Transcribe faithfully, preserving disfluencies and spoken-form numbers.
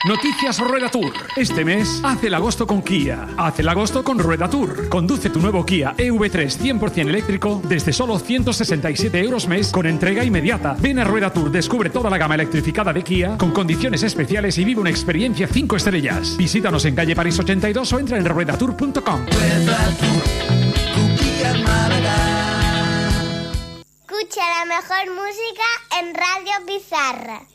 Noticias Rueda Tour. Este mes, haz el agosto con Kia. Haz el agosto con Rueda Tour. Conduce tu nuevo Kia E V tres cien por ciento eléctrico desde solo ciento sesenta y siete euros mes con entrega inmediata. Ven a Rueda Tour, descubre toda la gama electrificada de Kia con condiciones especiales y vive una experiencia cinco estrellas. Visítanos en calle París ochenta y dos o entra en rueda tour punto com. Rueda Tour, tu Kia Málaga. Escucha la mejor música en Radio Pizarra.